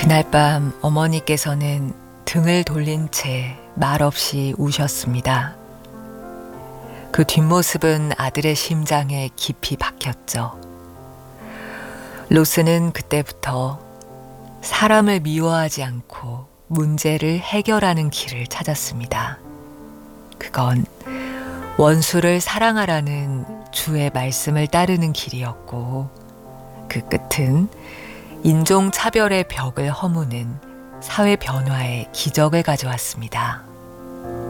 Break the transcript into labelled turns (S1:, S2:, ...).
S1: 그날 밤 어머니께서는 등을 돌린 채 말없이 우셨습니다. 그 뒷모습은 아들의 심장에 깊이 박혔죠. 로스는 그때부터 사람을 미워하지 않고 문제를 해결하는 길을 찾았습니다. 그건 원수를 사랑하라는 주의 말씀을 따르는 길이었고, 그 끝은 인종차별의 벽을 허무는 사회 변화의 기적을 가져왔습니다.